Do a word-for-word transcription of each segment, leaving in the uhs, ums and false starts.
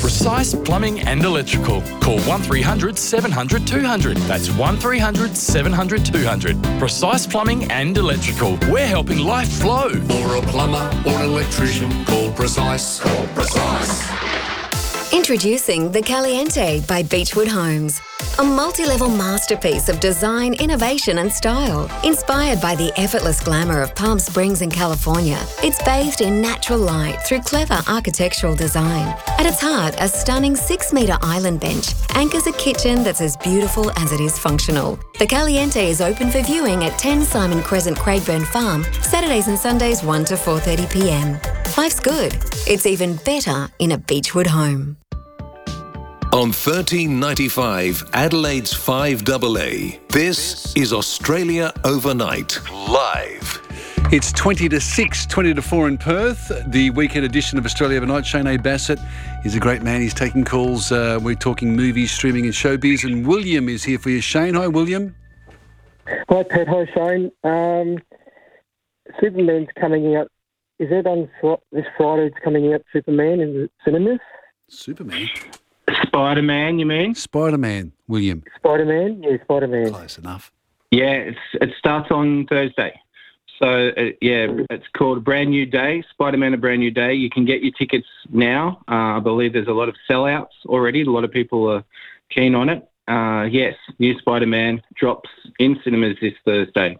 Precise Plumbing and Electrical. Call one three hundred seven hundred two hundred. That's one three hundred seven hundred two hundred. Precise Plumbing and Electrical. We're helping life flow. Or a plumber or an electrician, call Precise. Call Precise. Introducing the Caliente by Beechwood Homes. A multi-level masterpiece of design, innovation and style. Inspired by the effortless glamour of Palm Springs in California, it's bathed in natural light through clever architectural design. At its heart, a stunning six-metre island bench anchors a kitchen that's as beautiful as it is functional. The Caliente is open for viewing at ten Simon Crescent, Craigburn Farm, Saturdays and Sundays one to four thirty p m. Life's good. It's even better in a Beechwood home. On thirteen ninety-five, Adelaide's five A A, this is Australia Overnight, live. It's twenty to six, twenty to four in Perth, the weekend edition of Australia Overnight. Shane A. Bassett is a great man. He's taking calls. Uh, we're talking movies, streaming and showbiz. And William is here for you. Shane, hi, William. Hi, Pat. Hi, Shane. Um, Superman's coming out. Is it on fr- this Friday? It's coming out, Superman, in the cinemas? Superman? Spider-Man, you mean? Spider-Man, William. Spider-Man? Yeah, Spider-Man. Close enough. Yeah, it's, it starts on Thursday. So, uh, yeah, it's called A Brand New Day, Spider-Man A Brand New Day. You can get your tickets now. Uh, I believe there's a lot of sellouts already. A lot of people are keen on it. Uh, yes, new Spider-Man drops in cinemas this Thursday.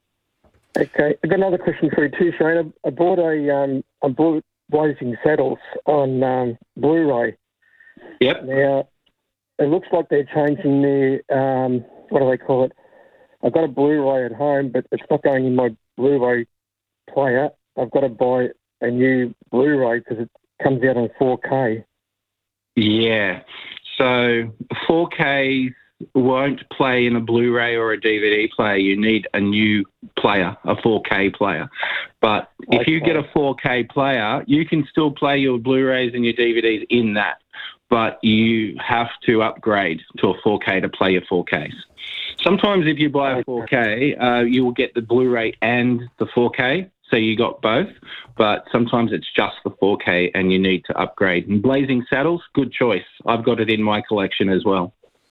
Okay, I've got another question for you too, Shane. I, I bought a, um, I bought Blazing Saddles on um, Blu-ray. Yep. Now, it looks like they're changing their, um, what do they call it? I've got a Blu-ray at home, but it's not going in my Blu-ray player. I've got to buy a new Blu-ray because it comes out on four K. Yeah. So four K won't play in a Blu-ray or a D V D player. You need a new player, a four K player. But if Okay. you get a four K player, you can still play your Blu-rays and your D V Ds in that. But you have to upgrade to a four K to play your four Ks. Sometimes if you buy a four K, uh, you will get the Blu-ray and the four K, so you got both. But sometimes it's just the four K and you need to upgrade. And Blazing Saddles, good choice. I've got it in my collection as well.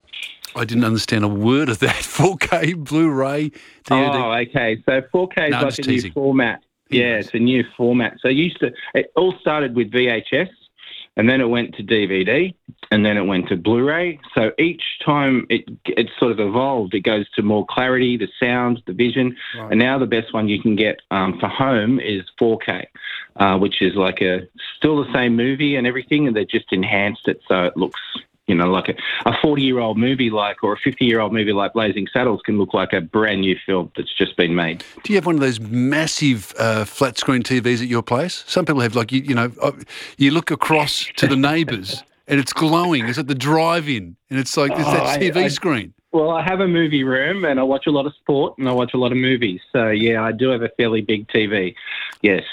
I didn't understand a word of that. four K, Blu-ray, D V D. Oh, okay. So four K is No, I'm like just a teasing. new format. Yeah, it's a new format. So you used to, it all started with V H S, and then it went to D V D, and then it went to Blu-ray. So each time it it sort of evolved. It goes to more clarity, the sound, the vision, Right. and now the best one you can get um, for home is four K, uh, which is like a still the same movie and everything, and they just enhanced it so it looks, you know, like a, a forty-year-old movie like, or a fifty-year-old movie like Blazing Saddles can look like a brand new film that's just been made. Do you have one of those massive uh, flat screen T Vs at your place? Some people have, like, you, you know, uh, you look across to the neighbours and it's glowing. It's at the drive-in and it's like, it's Oh, that I- T V I- screen. Well, I have a movie room and I watch a lot of sport and I watch a lot of movies. So, yeah, I do have a fairly big T V. Yes.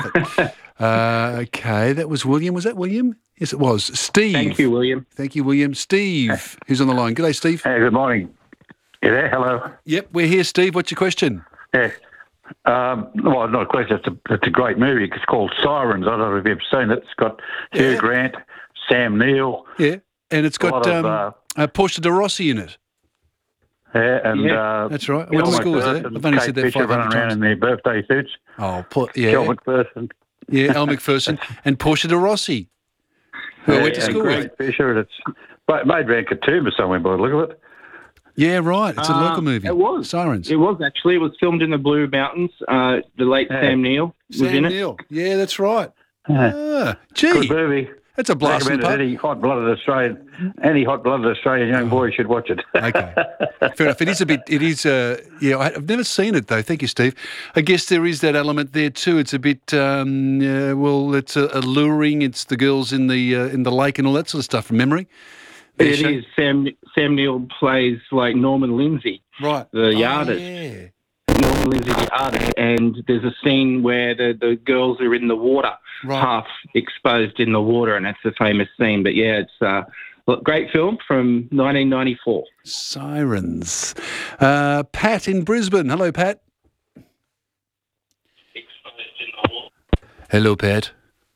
Uh, okay, that was William. Was that William? Yes, it was. Steve. Thank you, William. Thank you, William. Steve, who's on the line. G'day, Steve. Hey, good morning. You there? Hello. Yep, we're here, Steve. What's your question? Yeah. Um, well, not a question. It's a, it's a great movie. It's called Sirens. I don't know if you've ever seen it. It's got Hugh Yeah. Grant, Sam Neill. Yeah, and it's A got lot of, um, uh, uh, Portia de Rossi in it. Yeah, and Yeah, uh, That's right. I went to Elmer school with her. Fudd I've only Kate said that Fisher five running hundred around times. in their birthday suits. Oh, Paul, yeah, Kel McPherson. yeah, Elle McPherson and Portia de Rossi, who I went to and school with. Kate Fisher. And it's but made around Katoomba somewhere by the look of it. Yeah, right. It's a Uh, local movie. It was. Sirens. It was, actually. It was filmed in the Blue Mountains. Uh, the late Yeah. Sam Neill was Sam in it. Neill. Yeah, that's right. Yeah. Ah, Good gee, movie. that's a blast from the Recommend it. pub. Any hot-blooded Australian, any hot-blooded Australian young boy should watch it. Okay, fair enough. It is a bit. It is. Uh, yeah, I- I've never seen it though. Thank you, Steve. I guess there is that element there too. It's a bit. Um, uh, well, it's uh, alluring. It's the girls in the uh, in the lake and all that sort of stuff from memory. It is. Sam, Sam Neill plays like Norman Lindsay, Right. the Oh, artist. yeah. Norman Lindsay, the artist, and there's a scene where the, the girls are in the water, Right. half exposed in the water, and that's a famous scene. But yeah, it's a look, great film from nineteen ninety-four. Sirens. Uh, Pat in Brisbane. Hello, Pat. Hello, Pat.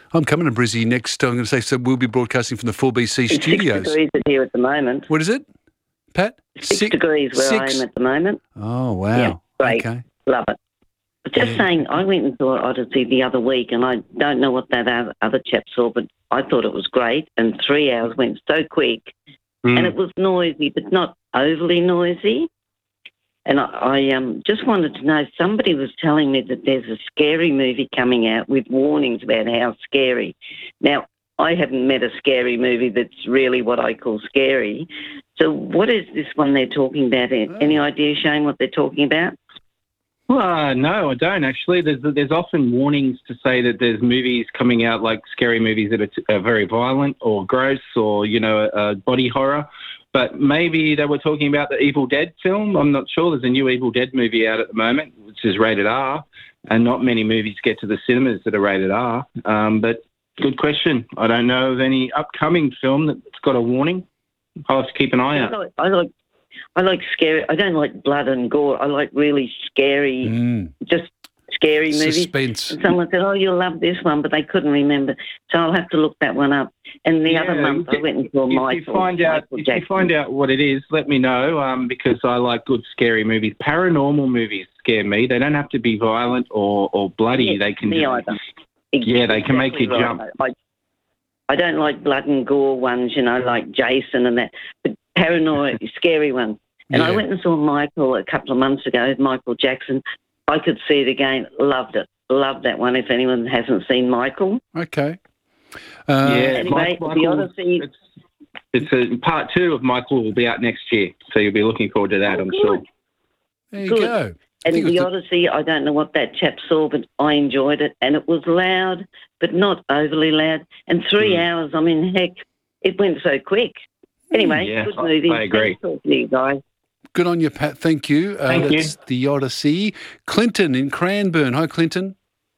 I'm coming to Brizzy next. I'm going to say so. We'll be broadcasting from the four B C It's studios. Six degrees here at the moment. What is it, Pat? Six, six degrees where six. I am at the moment. Oh wow! Yeah, great. Okay. Love it. But just Yeah. saying, I went and saw Odyssey the other week, and I don't know what that other- other chap saw, but I thought it was great. And three hours went so quick, Mm. and it was noisy, but not overly noisy. And I, I um, just wanted to know, somebody was telling me that there's a scary movie coming out with warnings about how scary. Now, I haven't met a scary movie that's really what I call scary. So what is this one they're talking about? Any idea, Shane, what they're talking about? Well, no, I don't actually. There's there's often warnings to say that there's movies coming out, like scary movies that are, t- are very violent or gross or, you know, uh, body horror. But maybe they were talking about the Evil Dead film. I'm not sure. There's a new Evil Dead movie out at the moment, which is rated R, and not many movies get to the cinemas that are rated R. Um, but good question. I don't know of any upcoming film that's got a warning. I'll have to keep an eye I out. like, I like, I like scary. I don't like blood and gore. I like really scary, Mm. just scary movies. Suspense. And someone said, "Oh, you'll love this one," but they couldn't remember, so I'll have to look that one up. And the Yeah, other month, I went and saw If Michael. you find out, Michael if Jackson. you find out what it is, let me know. Um, because I like good scary movies. Paranormal movies scare me. They don't have to be violent or, or bloody. Yeah, they can. me just- either. Yeah, they can make you Exactly jump. right. I, I don't like blood and gore ones, you know, like Jason and that, but paranoid, scary ones. And I Yeah. went and saw Michael a couple of months ago, Michael Jackson. I could see it again. Loved it. Loved that one. If anyone hasn't seen Michael. Okay. Uh, yeah, Anyway, Mike- the Michael, Odyssey. It's, it's a part two of Michael will be out next year, so you'll be looking forward to that, Oh, I'm good. sure. There you Good. go. I And think it was the the- Odyssey, I don't know what that chap saw, but I enjoyed it. And it was loud, but not overly loud. And three Mm. hours, I mean, heck, it went so quick. Anyway, Yeah, good I- movie. I agree. Thanks for talking to you guys. Good on you, Pat. Thank you. Uh, Thank you. that's the Odyssey. Clinton in Cranbourne. Hi, Clinton.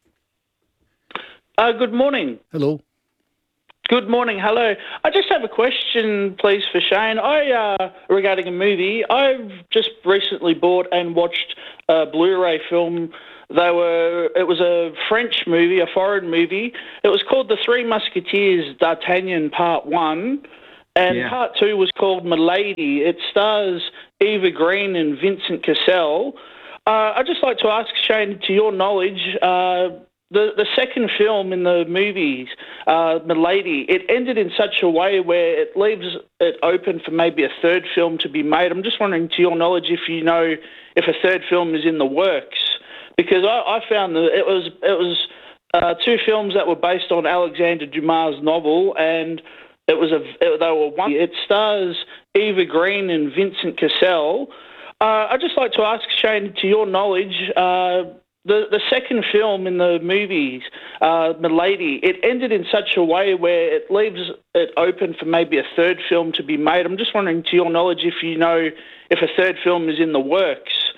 Uh, good morning. Hello. Good morning. Hello. I just have a question, please, for Shane. I uh, regarding a movie. I've just recently bought and watched a Blu-ray film. They were. It was a French movie, a foreign movie. It was called The Three Musketeers, D'Artagnan Part One, and Yeah. Part Two was called Milady. It stars Eva Green and Vincent Cassel. Uh, I'd just like to ask Shane, to your knowledge. Uh, The the second film in the movies, uh, Milady, it ended in such a way where it leaves it open for maybe a third film to be made. I'm just wondering, to your knowledge, if you know if a third film is in the works, because I, I found that it was it was uh, two films that were based on Alexander Dumas' novel, and it was a it, they were one. It stars Eva Green and Vincent Cassel. Uh, I'd just like to ask Shane, to your knowledge. Uh, The the second film in the movies, uh, Milady, it ended in such a way where it leaves it open for maybe a third film to be made. I'm just wondering, to your knowledge, if you know if a third film is in the works,